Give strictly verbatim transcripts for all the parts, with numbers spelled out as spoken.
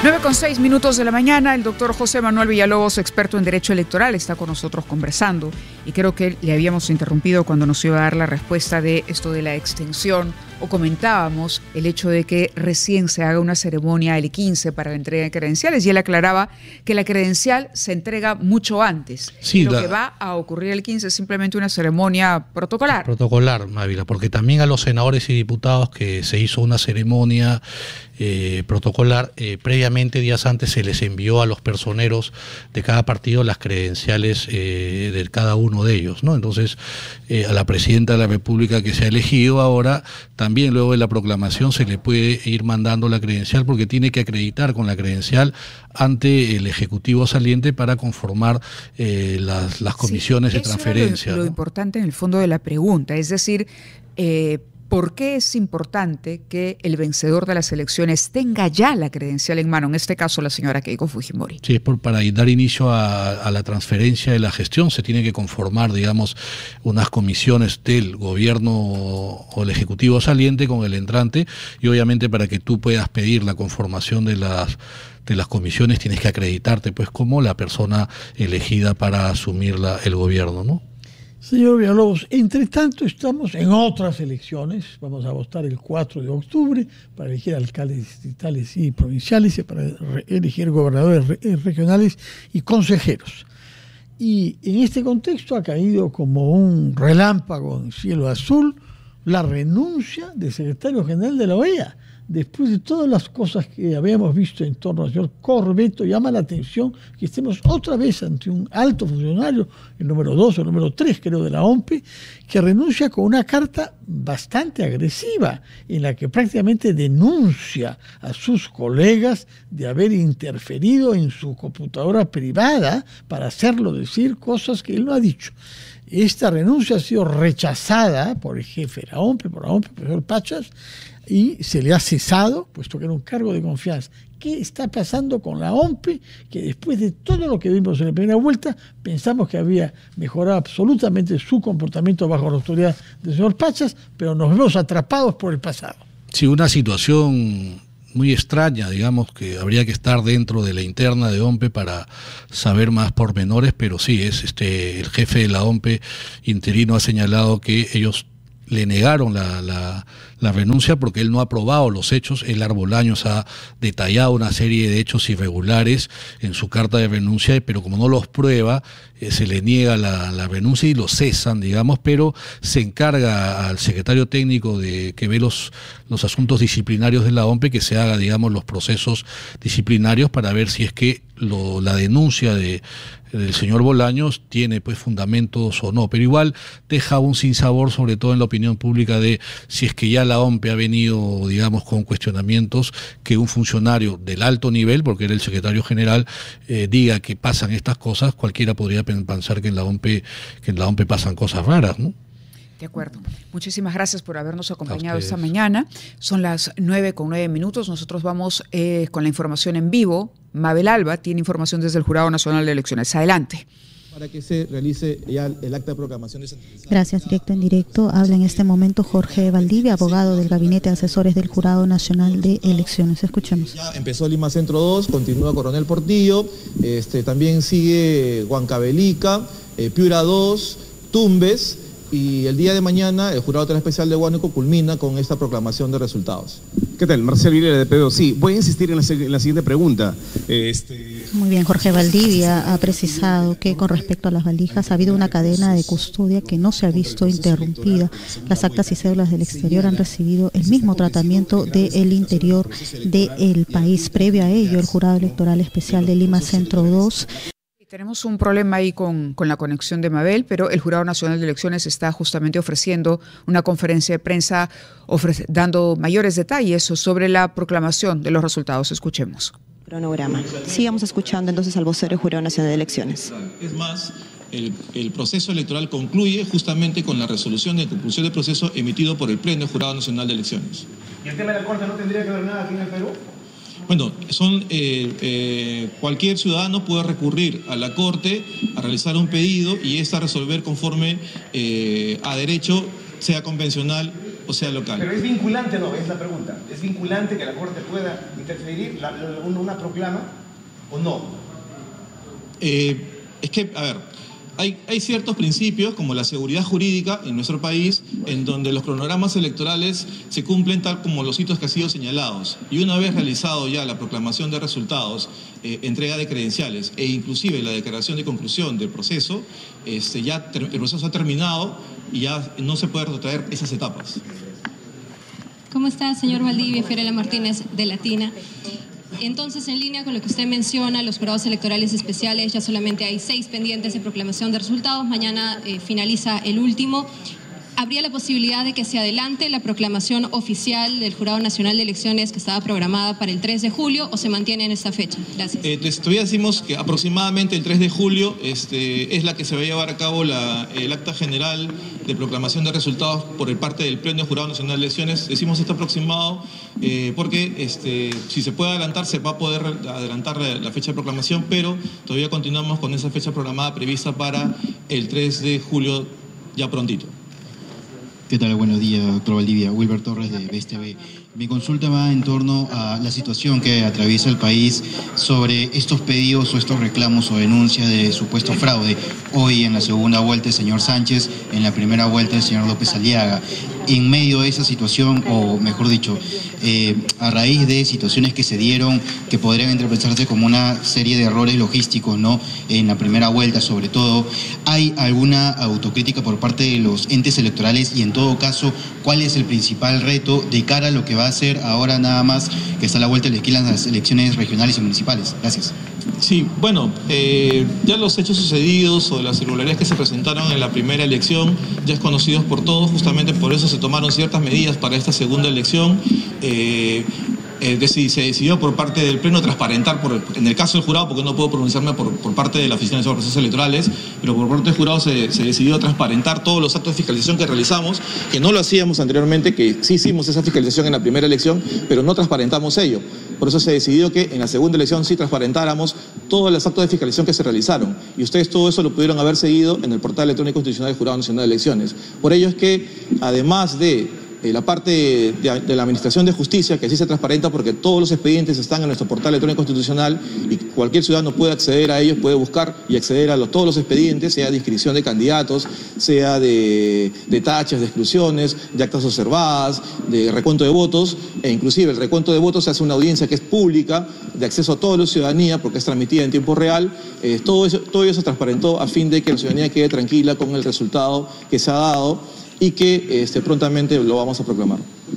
nueve con seis minutos de la mañana, el doctor José Manuel Villalobos, experto en Derecho Electoral, está con nosotros conversando y creo que le habíamos interrumpido cuando nos iba a dar la respuesta de esto de la extensión, o comentábamos el hecho de que recién se haga una ceremonia el quince para la entrega de credenciales, y él aclaraba que la credencial se entrega mucho antes. Sí, lo la... que va a ocurrir el quince es simplemente una ceremonia protocolar. Protocolar, Mávila, porque también a los senadores y diputados que se hizo una ceremonia eh, protocolar, eh, previamente días antes se les envió a los personeros de cada partido las credenciales eh, de cada uno de ellos, ¿no? Entonces, eh, a la presidenta de la República que se ha elegido ahora, también luego de la proclamación se le puede ir mandando la credencial, porque tiene que acreditar con la credencial ante el Ejecutivo saliente para conformar eh, las, las comisiones sí, de transferencia. Lo, lo ¿no? importante en el fondo de la pregunta, es decir, eh, ¿por qué es importante que el vencedor de las elecciones tenga ya la credencial en mano? En este caso, la señora Keiko Fujimori. Sí, es por, para dar inicio a, a la transferencia de la gestión se tiene que conformar, digamos, unas comisiones del gobierno o el ejecutivo saliente con el entrante, y obviamente para que tú puedas pedir la conformación de las de las comisiones tienes que acreditarte pues como la persona elegida para asumir la, el gobierno, ¿no? Señor Villalobos, entre tanto estamos en otras elecciones. Vamos a votar el cuatro de octubre para elegir alcaldes distritales y provinciales y para elegir gobernadores regionales y consejeros. Y en este contexto ha caído como un relámpago en cielo azul la renuncia del secretario general de la O E A. Después de todas las cosas que habíamos visto en torno al señor Corbeto, llama la atención que estemos otra vez ante un alto funcionario, el número dos o el número tres, creo, de la O M P E, que renuncia con una carta bastante agresiva, en la que prácticamente denuncia a sus colegas de haber interferido en su computadora privada para hacerlo decir cosas que él no ha dicho. Esta renuncia ha sido rechazada por el jefe de la O M P E, por la O M P E, el profesor Pachas, y se le ha cesado, puesto que era un cargo de confianza. ¿Qué está pasando con la O M P E? Que después de todo lo que vimos en la primera vuelta, pensamos que había mejorado absolutamente su comportamiento bajo la autoridad del señor Pachas, pero nos vemos atrapados por el pasado. Sí, una situación muy extraña, digamos, que habría que estar dentro de la interna de O M P E para saber más pormenores, pero sí, es este el jefe de la O M P E interino ha señalado que ellos le negaron la, la, la renuncia porque él no ha probado los hechos. El Arbolaños ha detallado una serie de hechos irregulares en su carta de renuncia, pero como no los prueba, eh, se le niega la, la renuncia y lo cesan, digamos, pero se encarga al secretario técnico de que ve los, los asuntos disciplinarios de la O M P E que se haga, digamos, los procesos disciplinarios para ver si es que lo, la denuncia de el señor Bolaños tiene pues fundamentos o no, pero igual deja un sinsabor, sobre todo en la opinión pública, de si es que ya la O M P E ha venido, digamos, con cuestionamientos, que un funcionario del alto nivel, porque era el secretario general, eh, diga que pasan estas cosas. Cualquiera podría pensar que en la O M P E, que en la O M P E pasan cosas raras, ¿no? De acuerdo. Muchísimas gracias por habernos acompañado esta mañana. Son las nueve con nueve minutos. Nosotros vamos eh, con la información en vivo. Mabel Alba tiene información desde el Jurado Nacional de Elecciones. Adelante. Para que se realice ya el acta de proclamación de Gracias, directo en directo. Habla en este momento Jorge Valdivia, abogado del Gabinete de Asesores del Jurado Nacional de Elecciones. Escuchemos. Ya empezó Lima Centro dos, continúa Coronel Portillo, este, también sigue Huancavelica, eh, Piura dos, Tumbes, y el día de mañana el Jurado Electoral Especial de Huánuco culmina con esta proclamación de resultados. ¿Qué tal? Marcel Villera de P B O. Sí, voy a insistir en la, en la siguiente pregunta. Este... Muy bien, Jorge Valdivia ha precisado que con respecto a las valijas ha habido una cadena de custodia que no se ha visto interrumpida. Las actas y cédulas del exterior han recibido el mismo tratamiento del interior del país. Previo a ello, el Jurado Electoral Especial de Lima Centro dos... Tenemos un problema ahí con, con la conexión de Mabel, pero el Jurado Nacional de Elecciones está justamente ofreciendo una conferencia de prensa ofrece, dando mayores detalles sobre la proclamación de los resultados. Escuchemos. Cronograma. Sigamos escuchando entonces al vocero del Jurado Nacional de Elecciones. Es más, el, el proceso electoral concluye justamente con la resolución de conclusión del proceso emitido por el Pleno del Jurado Nacional de Elecciones. ¿Y el tema de la Corte no tendría que ver nada aquí en el Perú? Bueno, son, eh, eh, cualquier ciudadano puede recurrir a la Corte a realizar un pedido y esta resolver conforme eh, a derecho, sea convencional o sea local. Pero es vinculante, no, es la pregunta. ¿Es vinculante que la Corte pueda interferir la, la, una proclama o no? Eh, es que, a ver, hay, hay ciertos principios como la seguridad jurídica en nuestro país en donde los cronogramas electorales se cumplen tal como los hitos que han sido señalados. Y una vez realizado ya la proclamación de resultados, eh, entrega de credenciales e inclusive la declaración de conclusión del proceso, este, ya el proceso ha terminado y ya no se puede retrotraer esas etapas. ¿Cómo está, señor Valdivia? Fiorella Martínez, de Latina. Entonces, en línea con lo que usted menciona, los jurados electorales especiales, ya solamente hay seis pendientes de proclamación de resultados. Mañana eh, finaliza el último. ¿Habría la posibilidad de que se adelante la proclamación oficial del Jurado Nacional de Elecciones que estaba programada para el tres de julio o se mantiene en esta fecha? Gracias. Eh, todavía decimos que aproximadamente el tres de julio este, es la que se va a llevar a cabo la, el acta general de proclamación de resultados por el parte del Pleno Jurado Nacional de Elecciones. Decimos esto aproximado eh, porque este, si se puede adelantar, se va a poder adelantar la, la fecha de proclamación, pero todavía continuamos con esa fecha programada prevista para el tres de julio, ya prontito. ¿Qué tal? Buenos días, doctor Valdivia. Wilber Torres, de B E S T V. Mi consulta va en torno a la situación que atraviesa el país sobre estos pedidos o estos reclamos o denuncias de supuesto fraude. Hoy en la segunda vuelta el señor Sánchez, en la primera vuelta el señor López Aliaga. En medio de esa situación, o mejor dicho, eh, a raíz de situaciones que se dieron que podrían interpretarse como una serie de errores logísticos, ¿no? En la primera vuelta sobre todo, ¿hay alguna autocrítica por parte de los entes electorales y en todo caso, cuál es el principal reto de cara a lo que va a hacer ahora nada más que está a la vuelta de la esquina en las elecciones regionales y municipales? Gracias. Sí, bueno, eh, ya los hechos sucedidos o las irregularidades que se presentaron en la primera elección ya es conocidos por todos, justamente por eso se tomaron ciertas medidas para esta segunda elección. Eh, Eh, se decidió por parte del Pleno transparentar, por, en el caso del jurado, porque no puedo pronunciarme por, por parte de la Oficina de Procesos Electorales, pero por parte del jurado se, se decidió transparentar todos los actos de fiscalización que realizamos, que no lo hacíamos anteriormente, que sí hicimos esa fiscalización en la primera elección, pero no transparentamos ello. Por eso se decidió que en la segunda elección sí transparentáramos todos los actos de fiscalización que se realizaron. Y ustedes todo eso lo pudieron haber seguido en el portal electrónico institucional del Jurado Nacional de Elecciones. Por ello es que, además de la parte de, de la Administración de Justicia, que así se transparenta porque todos los expedientes están en nuestro portal electrónico institucional y cualquier ciudadano puede acceder a ellos, puede buscar y acceder a los, todos los expedientes, sea de inscripción de candidatos, sea de, de tachas, de exclusiones, de actas observadas, de recuento de votos, e inclusive el recuento de votos se hace una audiencia que es pública, de acceso a toda la ciudadanía porque es transmitida en tiempo real. Eh, todo eso, todo eso se transparentó a fin de que la ciudadanía quede tranquila con el resultado que se ha dado y que este, prontamente lo vamos a proclamar.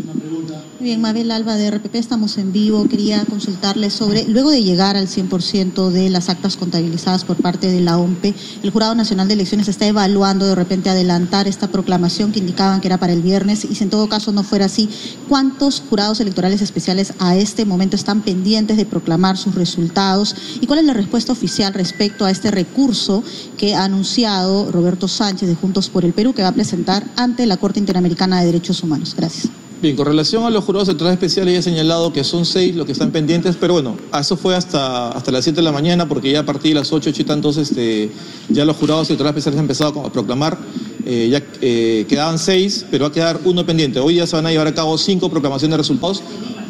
Bien, Mabel Alba de R P P, estamos en vivo. Quería consultarle sobre, luego de llegar al cien por ciento de las actas contabilizadas por parte de la O M P E, el Jurado Nacional de Elecciones está evaluando de repente adelantar esta proclamación que indicaban que era para el viernes, y si en todo caso no fuera así, ¿cuántos jurados electorales especiales a este momento están pendientes de proclamar sus resultados? ¿Y cuál es la respuesta oficial respecto a este recurso que ha anunciado Roberto Sánchez de Juntos por el Perú, que va a presentar ante la Corte Interamericana de Derechos Humanos? Gracias. Bien, con relación a los jurados electorales especiales ya he señalado que son seis los que están pendientes, pero bueno, eso fue hasta, hasta las siete de la mañana, porque ya a partir de las ocho, ocho y tantos, este, ya los jurados electorales especiales han empezado a proclamar. Eh, ya eh, quedaban seis, pero va a quedar uno pendiente. Hoy ya se van a llevar a cabo cinco proclamaciones de resultados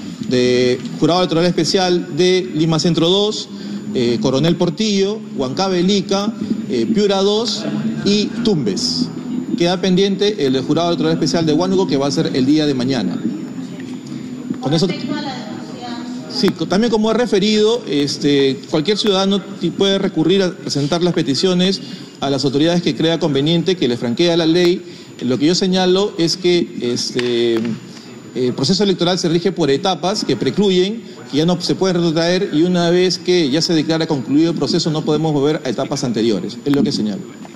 de jurado electoral especial de Lima Centro dos, eh, Coronel Portillo, Huancavelica, eh, Piura dos y Tumbes. Queda pendiente el jurado electoral especial de Huánuco, que va a ser el día de mañana. Con eso, sí, también como he referido, este, cualquier ciudadano puede recurrir a presentar las peticiones a las autoridades que crea conveniente, que le franquea la ley. Lo que yo señalo es que este, el proceso electoral se rige por etapas que precluyen, que ya no se puede retrotraer, y una vez que ya se declara concluido el proceso no podemos volver a etapas anteriores. Es lo que señalo.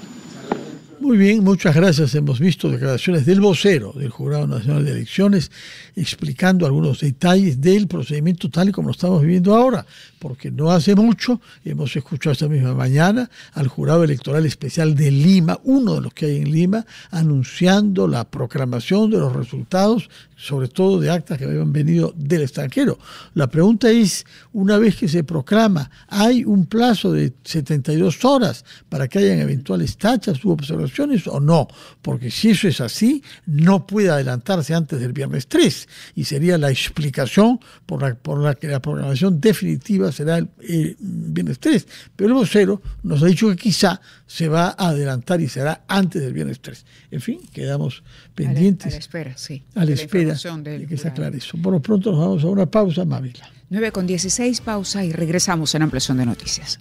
Muy bien, muchas gracias. Hemos visto declaraciones del vocero del Jurado Nacional de Elecciones explicando algunos detalles del procedimiento tal y como lo estamos viviendo ahora, porque no hace mucho hemos escuchado esta misma mañana al Jurado Electoral Especial de Lima, uno de los que hay en Lima, anunciando la proclamación de los resultados sobre todo de actas que habían venido del extranjero. La pregunta es, una vez que se proclama, ¿hay un plazo de setenta y dos horas para que hayan eventuales tachas u observaciones o no? Porque si eso es así, no puede adelantarse antes del viernes tres, y sería la explicación por la, por la que la programación definitiva será el, el viernes tres. Pero el vocero nos ha dicho que quizá se va a adelantar y será antes del viernes tres. En fin, quedamos pendientes. A la, a la espera, sí. A la espera de que se aclare eso. Por lo pronto nos vamos a una pausa, Mávila. nueve con dieciséis, pausa y regresamos en Ampliación de Noticias.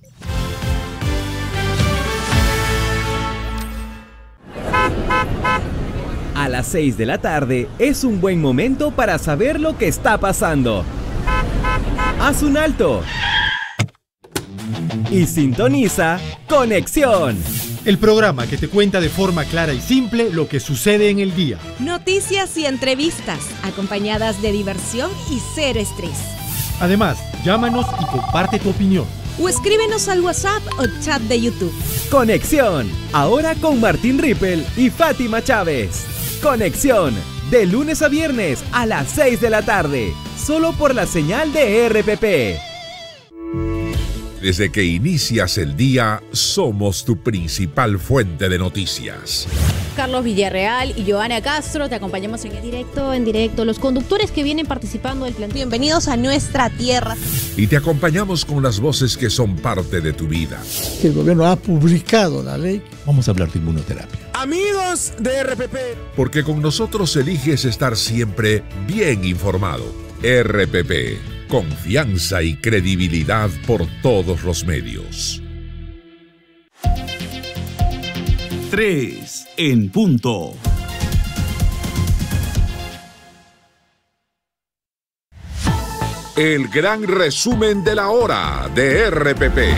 A las seis de la tarde es un buen momento para saber lo que está pasando. Haz un alto y sintoniza Conexión, el programa que te cuenta de forma clara y simple lo que sucede en el día. Noticias y entrevistas, acompañadas de diversión y cero estrés. Además, llámanos y comparte tu opinión. O escríbenos al WhatsApp o chat de YouTube. Conexión, ahora con Martín Rippel y Fátima Chávez. Conexión, de lunes a viernes a las seis de la tarde, solo por la señal de R P P. Desde que inicias el día, somos tu principal fuente de noticias. Carlos Villarreal y Joana Castro, te acompañamos en el directo, en directo. Los conductores que vienen participando del plan. Bienvenidos a nuestra tierra. Y te acompañamos con las voces que son parte de tu vida. El gobierno ha publicado la ley. Vamos a hablar de inmunoterapia. Amigos de R P P. Porque con nosotros eliges estar siempre bien informado. R P P. Confianza y credibilidad por todos los medios. Tres en punto. El gran resumen de la hora de R P P.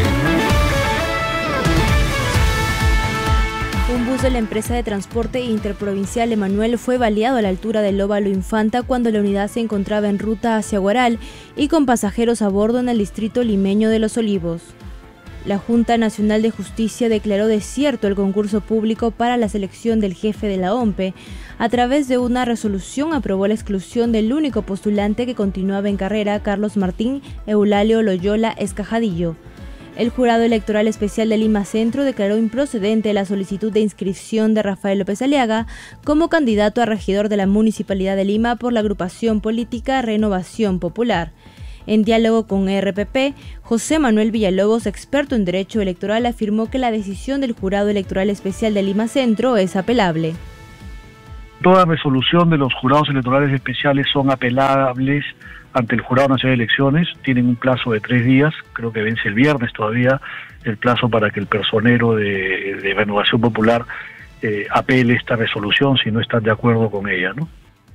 Un bus de la empresa de transporte interprovincial Emanuel fue baleado a la altura del Óvalo Infanta cuando la unidad se encontraba en ruta hacia Huaral y con pasajeros a bordo en el distrito limeño de Los Olivos. La Junta Nacional de Justicia declaró desierto el concurso público para la selección del jefe de la O M P E. A través de una resolución aprobó la exclusión del único postulante que continuaba en carrera, Carlos Martín Eulalio Loyola Escajadillo. El Jurado Electoral Especial de Lima Centro declaró improcedente la solicitud de inscripción de Rafael López Aliaga como candidato a regidor de la Municipalidad de Lima por la agrupación política Renovación Popular. En diálogo con R P P, José Manuel Villalobos, experto en Derecho Electoral, afirmó que la decisión del Jurado Electoral Especial de Lima Centro es apelable. Toda resolución de los jurados electorales especiales son apelables ante el Jurado Nacional de Elecciones. Tienen un plazo de tres días, creo que vence el viernes todavía, el plazo para que el personero de, de Renovación Popular eh, apele esta resolución si no están de acuerdo con ella, ¿no?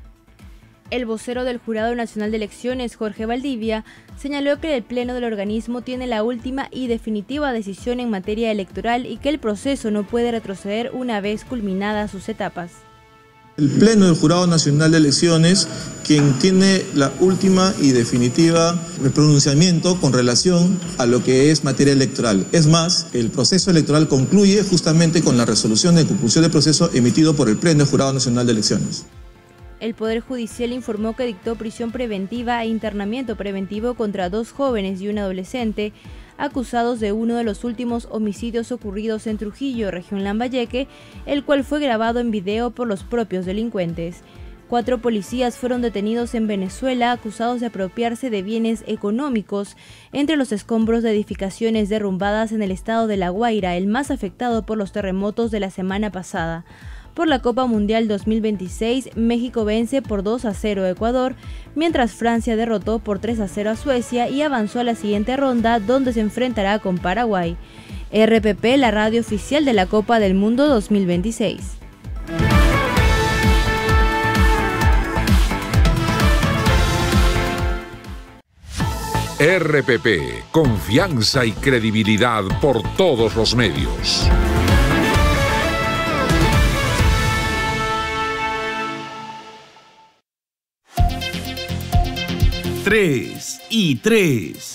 El vocero del Jurado Nacional de Elecciones, Jorge Valdivia, señaló que el Pleno del organismo tiene la última y definitiva decisión en materia electoral y que el proceso no puede retroceder una vez culminadas sus etapas. El Pleno del Jurado Nacional de Elecciones, quien tiene la última y definitiva pronunciamiento con relación a lo que es materia electoral. Es más, el proceso electoral concluye justamente con la resolución de conclusión del proceso emitido por el Pleno del Jurado Nacional de Elecciones. El Poder Judicial informó que dictó prisión preventiva e internamiento preventivo contra dos jóvenes y un adolescente acusados de uno de los últimos homicidios ocurridos en Trujillo, región Lambayeque, el cual fue grabado en video por los propios delincuentes. Cuatro policías fueron detenidos en Venezuela acusados de apropiarse de bienes económicos entre los escombros de edificaciones derrumbadas en el estado de La Guaira, el más afectado por los terremotos de la semana pasada. Por la Copa Mundial dos mil veintiséis, México vence por dos a cero a Ecuador, mientras Francia derrotó por tres a cero a Suecia y avanzó a la siguiente ronda, donde se enfrentará con Paraguay. R P P, la radio oficial de la Copa del Mundo dos mil veintiséis. R P P, confianza y credibilidad por todos los medios. Tres y tres.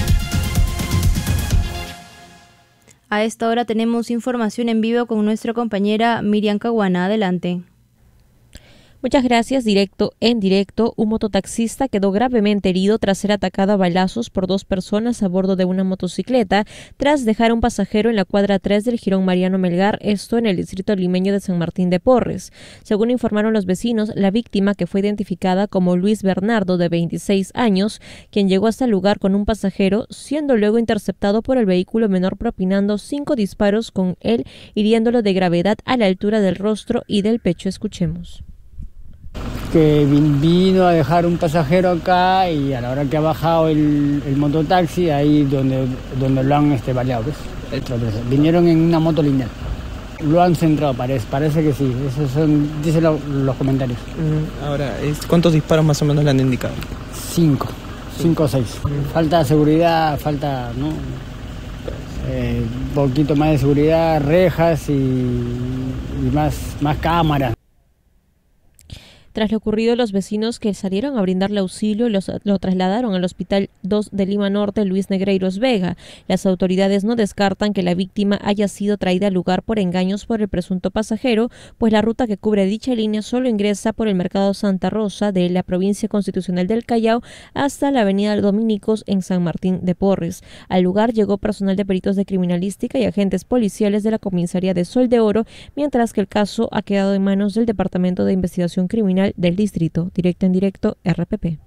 A esta hora tenemos información en vivo con nuestra compañera Miriam Caguana. Adelante. Muchas gracias. Directo en directo, un mototaxista quedó gravemente herido tras ser atacado a balazos por dos personas a bordo de una motocicleta tras dejar a un pasajero en la cuadra tres del Jirón Mariano Melgar, esto en el distrito limeño de San Martín de Porres. Según informaron los vecinos, la víctima, que fue identificada como Luis Bernardo, de veintiséis años, quien llegó hasta el lugar con un pasajero, siendo luego interceptado por el vehículo menor propinando cinco disparos con él, hiriéndolo de gravedad a la altura del rostro y del pecho. Escuchemos. Que vino a dejar un pasajero acá y a la hora que ha bajado el, el mototaxi, ahí donde, donde lo han este, baleado, ¿ves? Vinieron en una moto lineal. Lo han centrado, parece, parece que sí. Esos son, dicen lo, los comentarios. Mm, ahora, ¿cuántos disparos más o menos le han indicado? Cinco, cinco o seis. Mm. Falta seguridad, falta, ¿no? Eh, un poquito más de seguridad, rejas y, y más, más cámaras. Tras lo ocurrido, los vecinos que salieron a brindarle auxilio los, lo trasladaron al Hospital dos de Lima Norte Luis Negreiros Vega. Las autoridades no descartan que la víctima haya sido traída al lugar por engaños por el presunto pasajero, pues la ruta que cubre dicha línea solo ingresa por el Mercado Santa Rosa de la provincia constitucional del Callao hasta la avenida Dominicos en San Martín de Porres. Al lugar llegó personal de peritos de criminalística y agentes policiales de la comisaría de Sol de Oro, mientras que el caso ha quedado en manos del Departamento de Investigación Criminal del distrito. Directo en directo, R P P.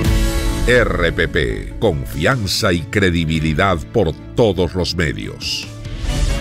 R P P, confianza y credibilidad por todos los medios.